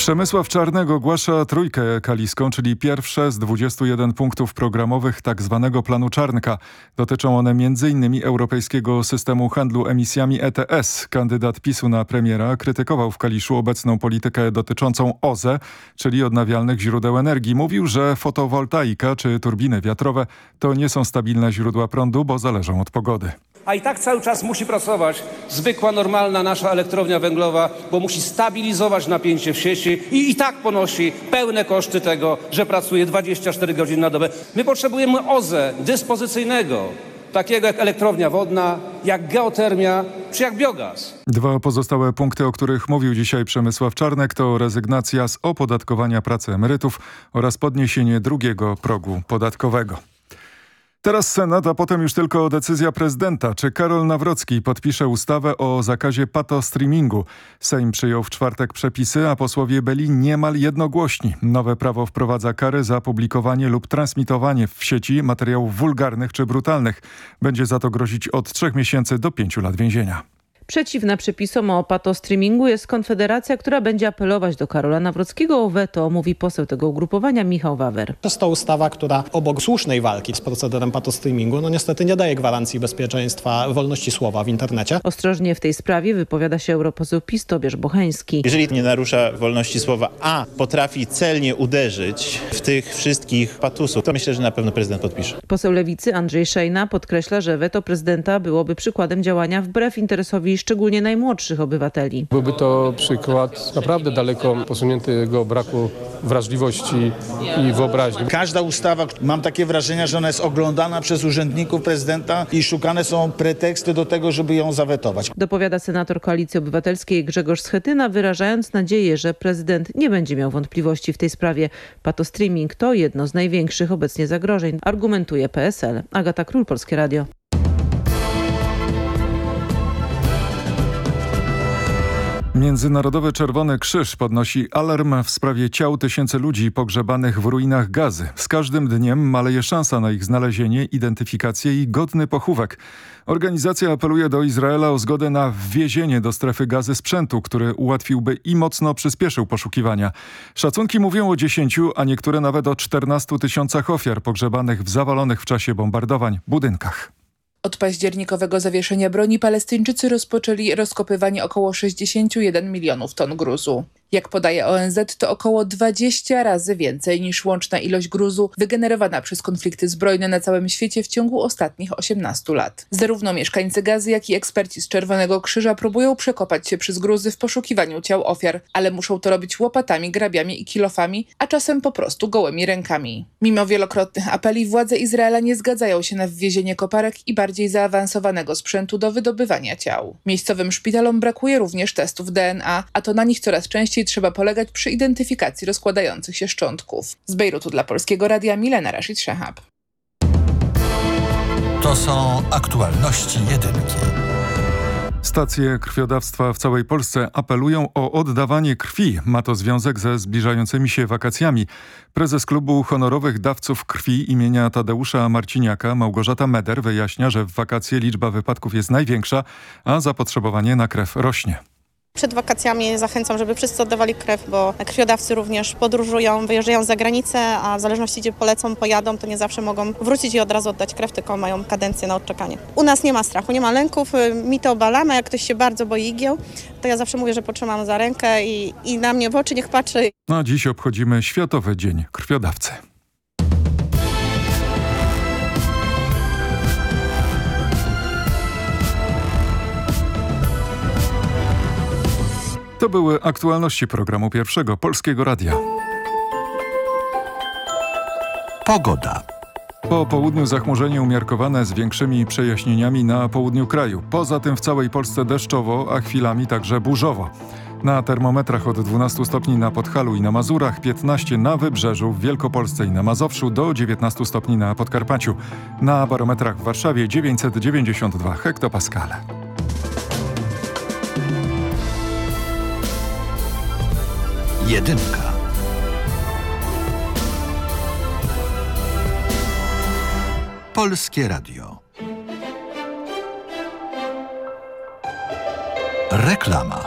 Przemysław Czarnek ogłasza trójkę kaliską, czyli pierwsze z 21 punktów programowych tzw. planu Czarnka. Dotyczą one m.in. Europejskiego Systemu Handlu Emisjami ETS. Kandydat PiS-u na premiera krytykował w Kaliszu obecną politykę dotyczącą OZE, czyli odnawialnych źródeł energii. Mówił, że fotowoltaika czy turbiny wiatrowe to nie są stabilne źródła prądu, bo zależą od pogody. A i tak cały czas musi pracować zwykła, normalna nasza elektrownia węglowa, bo musi stabilizować napięcie w sieci i tak ponosi pełne koszty tego, że pracuje 24 godziny na dobę. My potrzebujemy OZE dyspozycyjnego, takiego jak elektrownia wodna, jak geotermia czy jak biogaz. Dwa pozostałe punkty, o których mówił dzisiaj Przemysław Czarnek, to rezygnacja z opodatkowania pracy emerytów oraz podniesienie drugiego progu podatkowego. Teraz Senat, a potem już tylko decyzja prezydenta. Czy Karol Nawrocki podpisze ustawę o zakazie patostreamingu? Sejm przyjął w czwartek przepisy, a posłowie byli niemal jednogłośni. Nowe prawo wprowadza kary za publikowanie lub transmitowanie w sieci materiałów wulgarnych czy brutalnych. Będzie za to grozić od 3 miesięcy do 5 lat więzienia. Przeciwna przepisom o patostreamingu jest Konfederacja, która będzie apelować do Karola Nawrockiego o weto, mówi poseł tego ugrupowania Michał Wawer. To jest to ustawa, która obok słusznej walki z procederem patostreamingu niestety nie daje gwarancji bezpieczeństwa wolności słowa w internecie. Ostrożnie w tej sprawie wypowiada się europoseł PiS Tobiasz Bocheński. Jeżeli nie narusza wolności słowa, a potrafi celnie uderzyć w tych wszystkich patusów, to myślę, że na pewno prezydent podpisze. Poseł Lewicy Andrzej Szejna podkreśla, że weto prezydenta byłoby przykładem działania wbrew interesowi szczególnie najmłodszych obywateli. Byłby to przykład naprawdę daleko posuniętego braku wrażliwości i wyobraźni. Każda ustawa, mam takie wrażenie, że ona jest oglądana przez urzędników prezydenta i szukane są preteksty do tego, żeby ją zawetować. Dopowiada senator Koalicji Obywatelskiej Grzegorz Schetyna, wyrażając nadzieję, że prezydent nie będzie miał wątpliwości w tej sprawie. Patostreaming to jedno z największych obecnie zagrożeń, argumentuje PSL. Agata Król, Polskie Radio. Międzynarodowy Czerwony Krzyż podnosi alarm w sprawie ciał tysięcy ludzi pogrzebanych w ruinach Gazy. Z każdym dniem maleje szansa na ich znalezienie, identyfikację i godny pochówek. Organizacja apeluje do Izraela o zgodę na wwiezienie do strefy Gazy sprzętu, który ułatwiłby i mocno przyspieszył poszukiwania. Szacunki mówią o 10, a niektóre nawet o 14 tysiącach ofiar pogrzebanych w zawalonych w czasie bombardowań budynkach. Od październikowego zawieszenia broni Palestyńczycy rozpoczęli rozkopywanie około 61 milionów ton gruzu. Jak podaje ONZ, to około 20 razy więcej niż łączna ilość gruzu wygenerowana przez konflikty zbrojne na całym świecie w ciągu ostatnich 18 lat. Zarówno mieszkańcy Gazy, jak i eksperci z Czerwonego Krzyża próbują przekopać się przez gruzy w poszukiwaniu ciał ofiar, ale muszą to robić łopatami, grabiami i kilofami, a czasem po prostu gołymi rękami. Mimo wielokrotnych apeli władze Izraela nie zgadzają się na wwiezienie koparek i bardziej zaawansowanego sprzętu do wydobywania ciał. Miejscowym szpitalom brakuje również testów DNA, a to na nich coraz częściej trzeba polegać przy identyfikacji rozkładających się szczątków. Z Bejrutu dla Polskiego Radia Milena Rashid Shehab. To są aktualności jedynki. Stacje krwiodawstwa w całej Polsce apelują o oddawanie krwi. Ma to związek ze zbliżającymi się wakacjami. Prezes Klubu Honorowych Dawców Krwi imienia Tadeusza Marciniaka, Małgorzata Meder, wyjaśnia, że w wakacje liczba wypadków jest największa, a zapotrzebowanie na krew rośnie. Przed wakacjami zachęcam, żeby wszyscy oddawali krew, bo krwiodawcy również podróżują, wyjeżdżają za granicę, a w zależności gdzie polecą, pojadą, to nie zawsze mogą wrócić i od razu oddać krew, tylko mają kadencję na odczekanie. U nas nie ma strachu, nie ma lęków, mi to obalamy, jak ktoś się bardzo boi igieł, to ja zawsze mówię, że potrzymam za rękę i na mnie w oczy niech patrzy. A dziś obchodzimy Światowy Dzień Krwiodawcy. To były aktualności programu Pierwszego Polskiego Radia. Pogoda. Po południu zachmurzenie umiarkowane z większymi przejaśnieniami na południu kraju. Poza tym w całej Polsce deszczowo, a chwilami także burzowo. Na termometrach od 12 stopni na Podhalu i na Mazurach, 15 na Wybrzeżu, w Wielkopolsce i na Mazowszu, do 19 stopni na Podkarpaciu. Na barometrach w Warszawie 992 hektopaskale. Jedynka. Polskie Radio. Reklama.